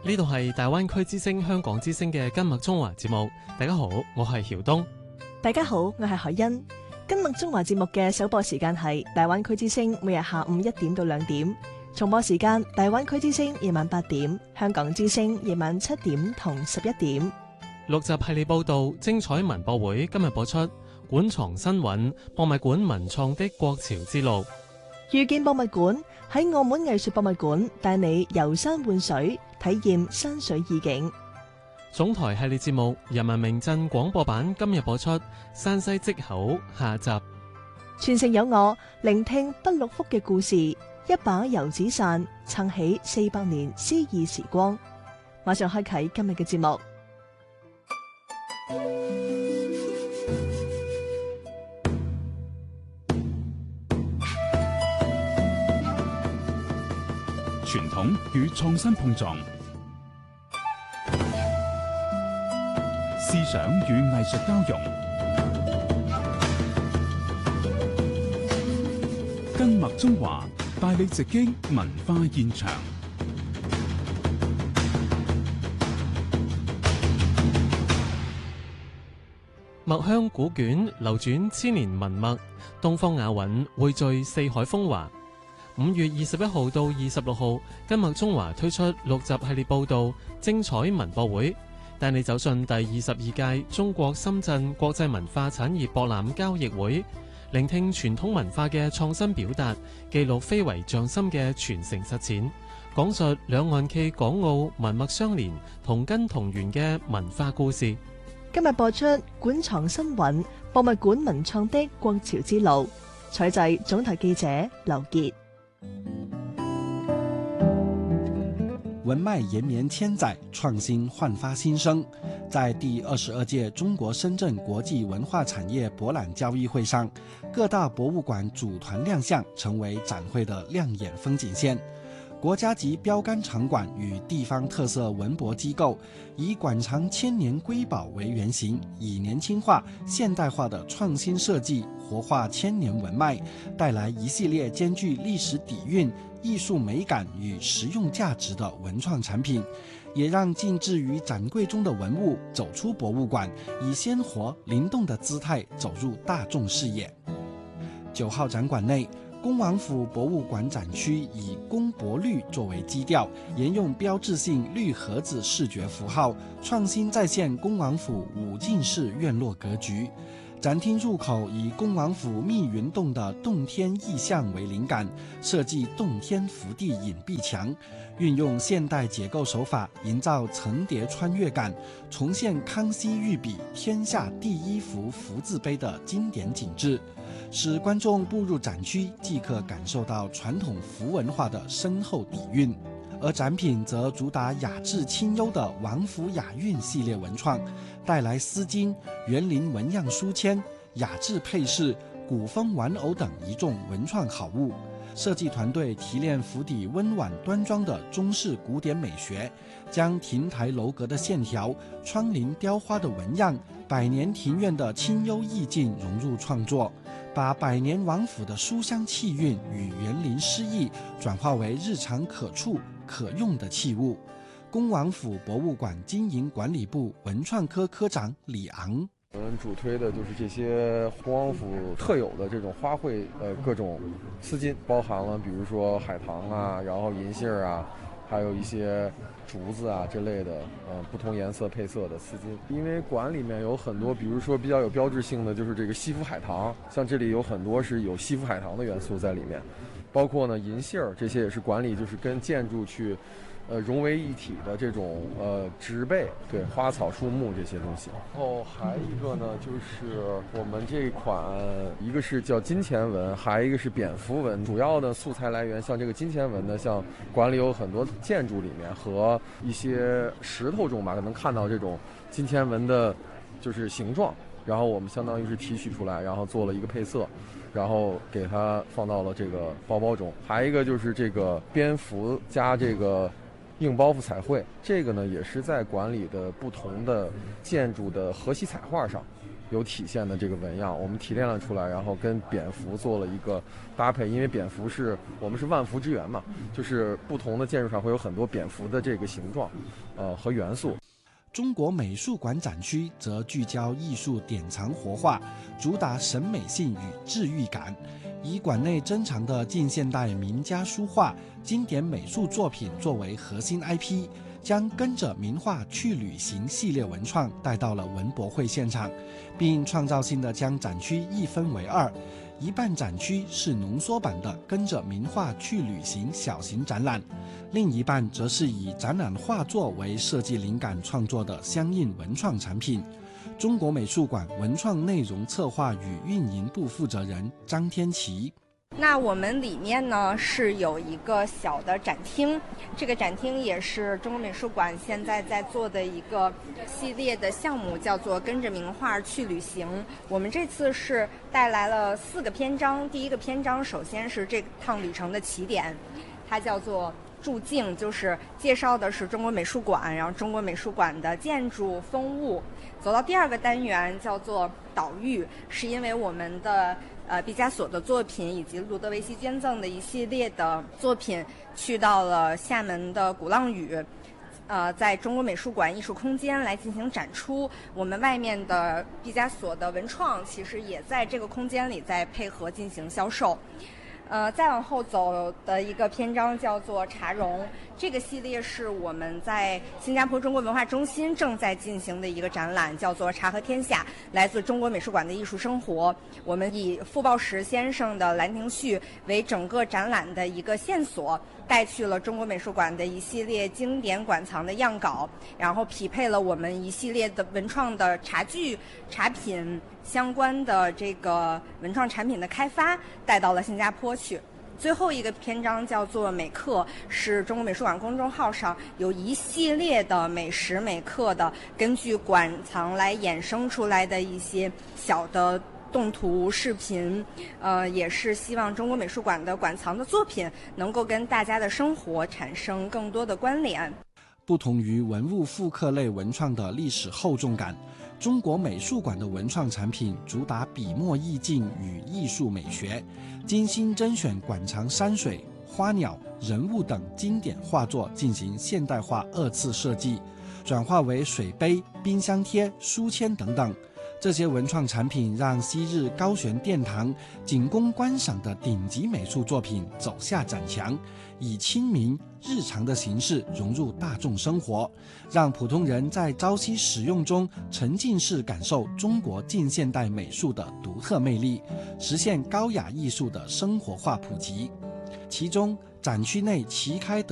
呢度係大灣區之聲香港之聲嘅今麥中華節目。大家好，我係曉東。 大家好，我係海欣。今麥中華節目嘅首播時間係大灣區之聲每日下午1點到2點，重播時間大灣區之聲夜晚8點，香港之聲夜晚7點同11點。 6集系列報道精彩文博會今日播出，館藏新韻博物館文創的國潮之路。 遇見博物館喺澳門藝術博物館帶你遊山玩水，體驗山水意境。 總台系列節目人民名鎮廣播版今日播出，山西稷口下集。 傳承有我，聆聽不六福嘅故事，一把油紙傘撐起400年詩意時光。馬上開啟今日嘅節目。 傳統與創新碰撞，思想與藝術交融，跟麥中華帶你直擊文化現場。 墨香古卷流轉千年文墨，東方雅韻匯聚四海風華。5月21號到26號，今麥中華推出6集系列報道精彩文博會，帶你走進第22屆中國深圳國際文化產業博覽交易會，聆聽傳統文化嘅創新表達，記錄非遺匠心嘅傳承實踐，講述兩岸暨港澳文脈相連、同根同源嘅文化故事。 今日播出館藏新韻博物館文創的國潮之路，採製總台記者劉傑。 文脈延綿千載，創新煥發新生。在第22屆中國深圳國際文化產業博覽交易會上，各大博物館組團亮相，成為展會的亮眼風景線。國家級標杆場館與地方特色文博機構以館藏千年瑰寶為原型，以年輕化、現代化的創新設計活化千年文脈，帶來一系列兼具歷史底蘊、藝術美感與實用價值的文創產品，也讓靜置於展櫃中的文物走出博物館，以鮮活靈動的姿態走入大眾視野。9號展館內，恭王府博物館展區以恭博綠作為基調，沿用標誌性綠盒子視覺符號，創新再現恭王府五進式院落格局。展廳入口以恭王府密雲洞的洞天意象為靈感，設計洞天福地隱蔽牆，運用現代結構手法營造層疊穿越感，重現康熙御筆天下第一幅福字碑的經典景致，使觀眾步入展區即可感受到傳統福文化的深厚底蘊。而展品則主打雅致清幽的王府雅韻系列文創，帶來絲巾、園林紋樣書籤、雅致配飾、古風玩偶等一眾文創好物。設計團隊提煉府邸溫婉端莊的中式古典美學，將亭台樓閣的線條、窗棂雕花的紋樣、百年庭院的清幽意境融入創作，把百年王府的書香氣韻與園林詩意轉化為日常可觸可用的器物。恭王府博物館經營管理部文創科科長李昂， 我們主推的就是這些恭王府特有的這種花卉，各種絲巾，包含了比如說海棠啊，然後銀杏啊，還有一些竹子啊這類的，不同顏色配色的絲巾。因為館裡面有很多，比如說比較有標誌性的，就是這個西府海棠，像這裡有很多是有西府海棠的元素在裡面，包括呢銀杏，這些也是館裡就是跟建築去融為一體的這種植被，對花草樹木這些東西。然後還一個呢，就是我們這款，一個是叫金錢紋，還一個是蝙蝠紋。主要的素材來源，像這個金錢紋呢，像館裡有很多建築裡面和一些石頭中吧，可能看到這種金錢紋的，就是形狀。然後我們相當於是提取出來，然後做了一個配色，然後給它放到了這個包包中。還一個就是這個蝙蝠加這個硬包袱彩繪，這個呢也是在館裡的不同的建築的河西彩畫上有体现的这个纹样，我们提炼了出来，然后跟蝙蝠做了一个搭配。因为蝙蝠我们是万福之源嘛，就是不同的建筑上会有很多蝙蝠的这个形状，和元素。 中国美术馆展区则聚焦艺术典藏活化，主打审美性与治愈感，以馆内珍藏的近现代名家书画、经典美术作品作为核心 IP， 将跟着名画去旅行系列文创带到了文博会现场，并创造性地将展区一分为二，一半展区是浓缩版的跟着名画去旅行小型展览，另一半则是以展览画作为设计灵感创作的相应文创产品。中国美术馆文创内容策划与运营部负责人张天琪。 那我们里面呢是有一个小的展厅，这个展厅也是中国美术馆现在在做的一个系列的项目，叫做跟着名画去旅行。我们这次是带来了4个篇章，第一个篇章首先是这趟旅程的起点，它叫做驻境，就是介绍的是中国美术馆，然后中国美术馆的建筑风物。走到第2个单元叫做岛屿，是因为我们的毕加索的作品以及路德维希捐赠的一系列的作品去到了厦门的鼓浪屿，在中国美术馆艺术空间来进行展出。我们外面的毕加索的文创其实也在这个空间里在配合进行销售。再往后走的一个篇章叫做茶蓉，这个系列是我们在新加坡中国文化中心正在进行的一个展览，叫做茶和天下，来自中国美术馆的艺术生活。我们以傅抱石先生的《兰亭序》为整个展览的一个线索，带去了中国美术馆的一系列经典馆藏的样稿，然后匹配了我们一系列的文创的茶具、茶品相关的这个文创产品的开发，带到了新加坡去。最后一个篇章叫做美课，是中国美术馆公众号上有一系列的美食美课的，根据馆藏来衍生出来的一些小的动图视频，也是希望中国美术馆的馆藏的作品能够跟大家的生活产生更多的关联。 不同于文物复刻类文创的历史厚重感，中国美术馆的文创产品主打笔墨意境与艺术美学，精心甄选馆藏山水、花鸟、人物等经典画作进行现代化2次设计，转化为水杯、冰箱贴、书签等等。这些文创产品让昔日高悬殿堂仅供观赏的顶级美术作品走下展墙，以亲民日常的形式融入大众生活，让普通人在朝夕使用中沉浸式感受中国近现代美术的独特魅力，实现高雅艺术的生活化普及。其中展区内旗开得